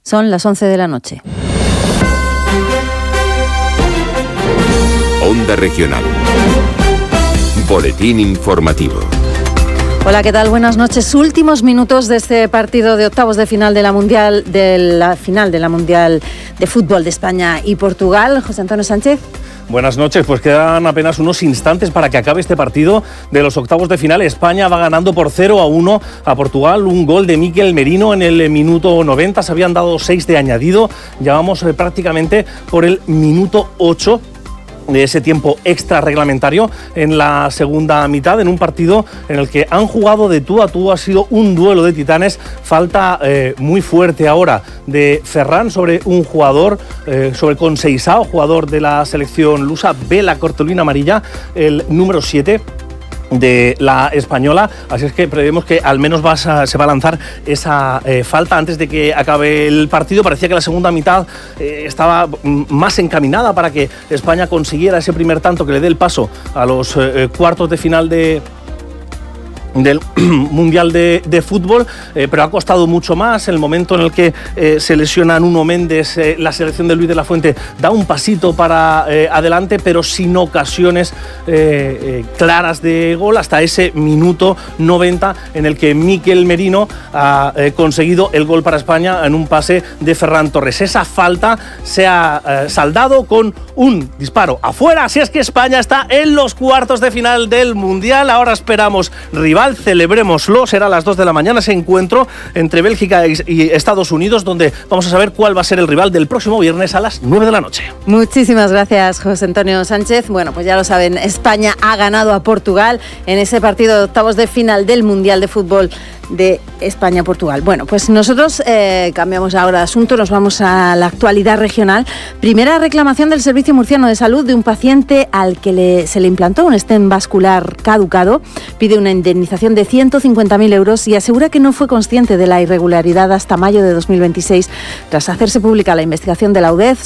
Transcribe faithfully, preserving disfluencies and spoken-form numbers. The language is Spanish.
Son las once de la noche. Onda Regional. Boletín informativo. Hola, ¿qué tal? Buenas noches. Últimos minutos de este partido de octavos de final de la Mundial, de la final de la Mundial de Fútbol de España y Portugal. José Antonio Sánchez. Buenas noches, pues quedan apenas unos instantes para que acabe este partido de los octavos de final. España va ganando por cero a uno a Portugal, un gol de Mikel Merino en el minuto noventa, se habían dado seis de añadido, ya vamos eh, prácticamente por el minuto ocho de ese tiempo extra reglamentario en la segunda mitad, en un partido en el que han jugado de tú a tú, ha sido un duelo de titanes. Falta eh, muy fuerte ahora de Ferran sobre un jugador, eh, sobre Conceição, jugador de la selección lusa, ve la cartulina amarilla, el número siete de la española, así es que prevemos que al menos va a, se va a lanzar esa eh, falta antes de que acabe el partido. Parecía que la segunda mitad eh, estaba más encaminada para que España consiguiera ese primer tanto que le dé el paso a los eh, cuartos de final de del Mundial de, de Fútbol, eh, pero ha costado mucho más. El momento en el que eh, se lesiona Nuno Méndez, eh, la selección de Luis de la Fuente da un pasito para eh, adelante, pero sin ocasiones eh, eh, claras de gol, hasta ese minuto noventa en el que Mikel Merino ha eh, conseguido el gol para España en un pase de Ferran Torres. Esa falta se ha eh, saldado con un disparo afuera, así es que España está en los cuartos de final del Mundial. Ahora esperamos rival, celebrémoslo, será a las dos de la mañana ese encuentro entre Bélgica y Estados Unidos, donde vamos a saber cuál va a ser el rival del próximo viernes a las nueve de la noche. Muchísimas gracias, José Antonio Sánchez. Bueno, pues ya lo saben, España ha ganado a Portugal en ese partido de octavos de final del Mundial de Fútbol de España-Portugal. Bueno, pues nosotros eh, cambiamos ahora de asunto, nos vamos a la actualidad regional. Primera reclamación del Servicio Murciano de Salud de un paciente al que le, se le implantó un stent vascular caducado. Pide una indemnización de ciento cincuenta mil euros y asegura que no fue consciente de la irregularidad hasta mayo de dos mil veintiséis. Tras hacerse pública la investigación de la U D E F